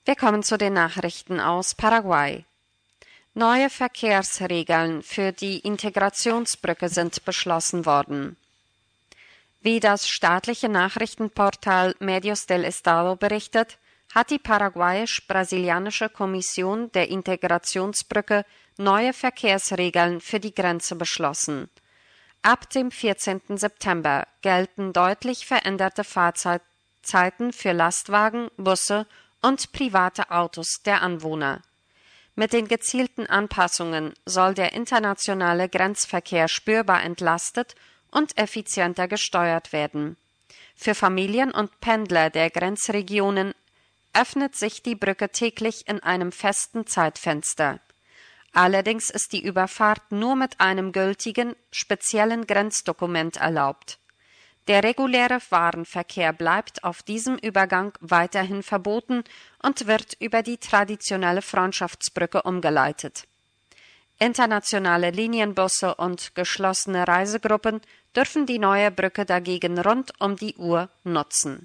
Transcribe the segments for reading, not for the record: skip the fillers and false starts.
Wir kommen zu den Nachrichten aus Paraguay. Neue Verkehrsregeln für die Integrationsbrücke sind beschlossen worden. Wie das staatliche Nachrichtenportal Medios del Estado berichtet, hat die paraguayisch-brasilianische Kommission der Integrationsbrücke neue Verkehrsregeln für die Grenze beschlossen. Ab dem 14. September gelten deutlich veränderte Fahrzeiten für Lastwagen, Busse und private Autos der Anwohner. Mit den gezielten Anpassungen soll der internationale Grenzverkehr spürbar entlastet und effizienter gesteuert werden. Für Familien und Pendler der Grenzregionen öffnet sich die Brücke täglich in einem festen Zeitfenster. Allerdings ist die Überfahrt nur mit einem gültigen, speziellen Grenzdokument erlaubt. Der reguläre Warenverkehr bleibt auf diesem Übergang weiterhin verboten und wird über die traditionelle Freundschaftsbrücke umgeleitet. Internationale Linienbusse und geschlossene Reisegruppen dürfen die neue Brücke dagegen rund um die Uhr nutzen.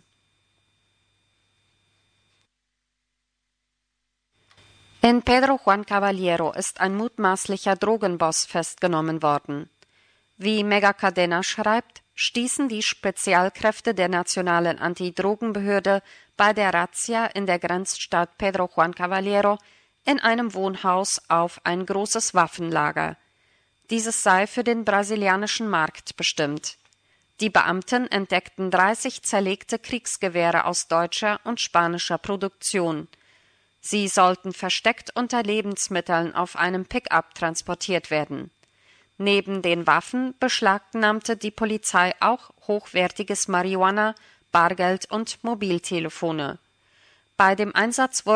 In Pedro Juan Caballero ist ein mutmaßlicher Drogenboss festgenommen worden. Wie Megacadena schreibt, stießen die Spezialkräfte der Nationalen Antidrogenbehörde bei der Razzia in der Grenzstadt Pedro Juan Caballero in einem Wohnhaus auf ein großes Waffenlager. Dieses sei für den brasilianischen Markt bestimmt. Die Beamten entdeckten 30 zerlegte Kriegsgewehre aus deutscher und spanischer Produktion. Sie sollten versteckt unter Lebensmitteln auf einem Pickup transportiert werden. Neben den Waffen beschlagnahmte die Polizei auch hochwertiges Marihuana, Bargeld und Mobiltelefone. Bei dem Einsatz